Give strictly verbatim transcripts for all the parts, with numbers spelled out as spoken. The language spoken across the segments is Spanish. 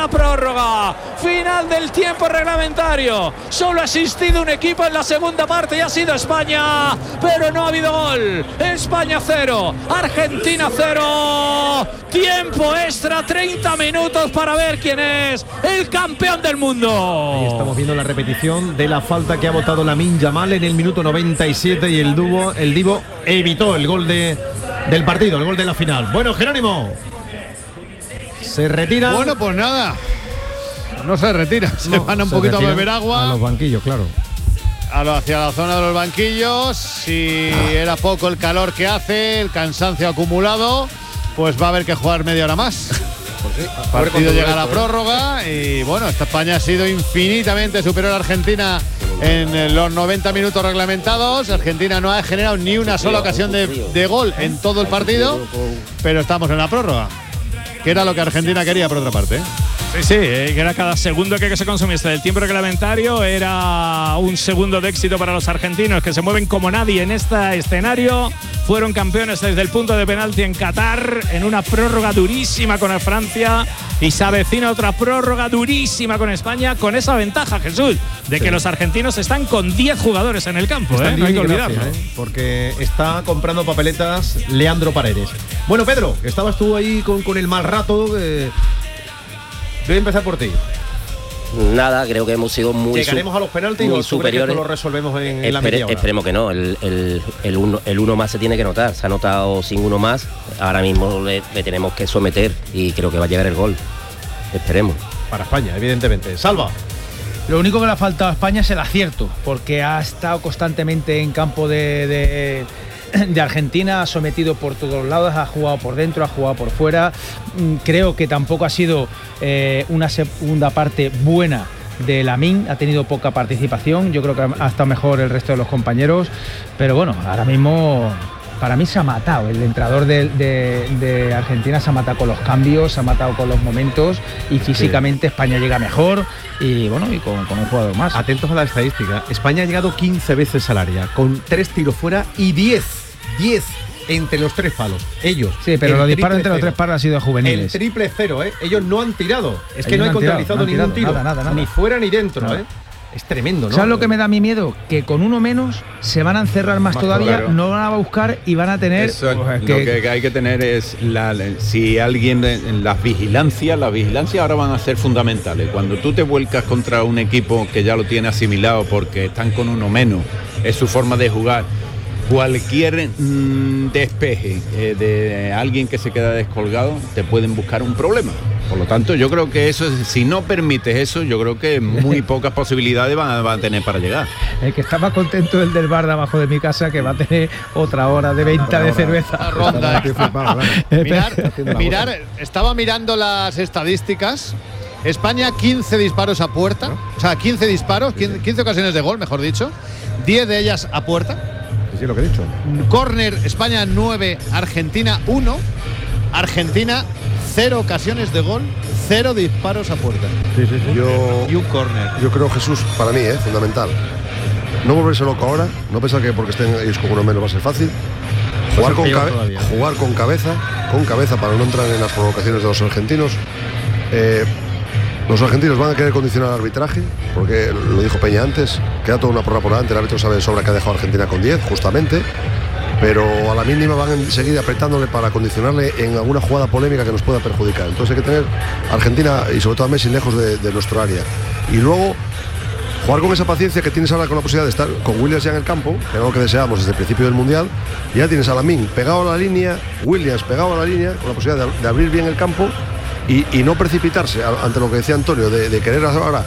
la prórroga, final del tiempo reglamentario. Solo ha asistido un equipo en la segunda parte y ha sido España, pero no ha habido gol. España cero, Argentina cero. Tiempo extra, treinta minutos para ver quién es el campeón del mundo. Ahí estamos viendo la repetición de la falta que ha votado Lamine Yamal en el minuto noventa y siete y el Divo, el Divo evitó el gol de, del partido, el gol de la final. Bueno, Jerónimo, se retira. Bueno, pues nada, no se retira, se no, van un se poquito a beber agua. A los banquillos, claro. A lo, hacia la zona de los banquillos. Si ah. era poco el calor que hace, el cansancio acumulado, pues va a haber que jugar media hora más. Pues sí, el partido llega a la prórroga y bueno, esta España ha sido infinitamente superior a Argentina en los noventa minutos reglamentados. Argentina no ha generado ni una sola ocasión de, de gol en todo el partido, pero estamos en la prórroga, que era lo que Argentina quería por otra parte, ¿eh? Sí, sí, eh, que era cada segundo que se consumiese del tiempo reglamentario era un segundo de éxito para los argentinos, que se mueven como nadie en este escenario. Fueron campeones desde el punto de penalti en Qatar, en una prórroga durísima con Francia, y se avecina otra prórroga durísima con España, con esa ventaja, Jesús, de que sí. los argentinos están con diez jugadores en el campo, ¿eh? No hay que olvidarlo. Gracias, ¿eh? Porque está comprando papeletas Leandro Paredes. Bueno, Pedro, estabas tú ahí con, con el mal rato. Eh, voy a empezar por ti. Nada, creo que hemos sido muy ¿Llegaremos a los penaltis o superiores? Esto lo resolvemos en, en la media hora? Esperemos que no. El, el, el, uno, el uno más se tiene que notar. Se ha notado sin uno más. Ahora mismo le, le tenemos que someter y creo que va a llegar el gol. Esperemos. Para España, evidentemente. Salva. Lo único que le ha faltado a España es el acierto, porque ha estado constantemente en campo de... de de Argentina, ha sometido por todos lados, ha jugado por dentro, ha jugado por fuera. Creo que tampoco ha sido eh, una segunda parte buena de Lamine, ha tenido poca participación. Yo creo que ha estado mejor el resto de los compañeros, pero bueno, ahora mismo para mí se ha matado. El entrenador de, de, de Argentina se ha matado con los cambios, se ha matado con los momentos, y físicamente sí. España llega mejor y bueno, y con, con un jugador más. Atentos a la estadística. España ha llegado quince veces al área, con tres tiros fuera y diez, diez entre los tres palos. Ellos. Sí, pero los disparos entre los tres palos han sido juveniles. El triple cero, ¿eh? Ellos no han tirado. Es que Ellos no hay contabilizado no ningún tiro. Nada, nada, nada. Ni fuera ni dentro, nada. ¿eh? Es tremendo, ¿no? ¿Sabes lo que me da mi miedo? Que con uno menos se van a encerrar más, más todavía, claro. No van a buscar y van a tener... Eso, pues, que, lo que hay que tener es, la, si alguien, en las vigilancias, las vigilancias ahora van a ser fundamentales. Cuando tú te vuelcas contra un equipo que ya lo tiene asimilado porque están con uno menos, es su forma de jugar, cualquier mmm, despeje eh, de alguien que se queda descolgado, te pueden buscar un problema. Por lo tanto, yo creo que eso, si no permites eso, yo creo que muy pocas posibilidades van, van a tener para llegar. El que está más contento es el del bar de abajo de mi casa, que va a tener otra hora de venta de cerveza. Ronda. mirar, mirar, estaba mirando las estadísticas. España, quince disparos a puerta. O sea, quince disparos, quince ocasiones de gol, mejor dicho. diez de ellas a puerta. Sí, lo que he dicho. Córner, España nueve, Argentina uno. Argentina cero ocasiones de gol, cero disparos a puerta. Sí, sí, sí. Yo, y un córner. Yo creo, Jesús, para mí, ¿eh? Fundamental. No volverse loco ahora, no pensar que porque estén ellos con uno menos va a ser fácil. Jugar con, cabe jugar con cabeza, con cabeza para no entrar en las provocaciones de los argentinos. Eh, los argentinos van a querer condicionar el arbitraje, porque lo dijo Peña antes, queda toda una porra por delante, el árbitro sabe de sobra que ha dejado a Argentina con diez, justamente. Pero a la mínima van a seguir apretándole para condicionarle en alguna jugada polémica que nos pueda perjudicar. Entonces hay que tener a Argentina y sobre todo a Messi lejos de, de nuestro área. Y luego jugar con esa paciencia que tienes ahora con la posibilidad de estar con Williams ya en el campo, que es lo que deseamos desde el principio del Mundial. Y ya tienes a Lamine pegado a la línea, Williams pegado a la línea, con la posibilidad de, de abrir bien el campo y, y no precipitarse ante lo que decía Antonio, de, de querer ahora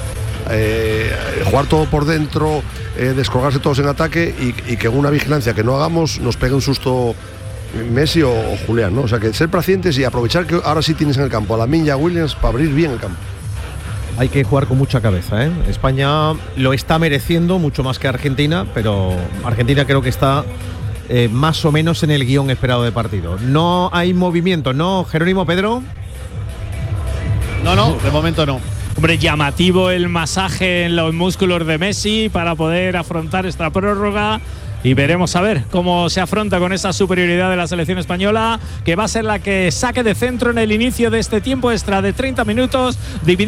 eh, jugar todo por dentro, eh, descolgarse todos en ataque y, y que en una vigilancia que no hagamos nos pegue un susto Messi o, o Julián, ¿no? O sea, que ser pacientes y aprovechar que ahora sí tienes en el campo a Lamine y a Williams para abrir bien el campo. Hay que jugar con mucha cabeza, ¿eh? España lo está mereciendo mucho más que Argentina, pero Argentina creo que está eh, más o menos en el guión esperado de partido. No hay movimiento, ¿no, Jerónimo, Pedro? No, no, de momento no. Hombre, llamativo el masaje en los músculos de Messi para poder afrontar esta prórroga. Y veremos a ver cómo se afronta con esa superioridad de la selección española, que va a ser la que saque de centro en el inicio de este tiempo extra de treinta minutos, dividido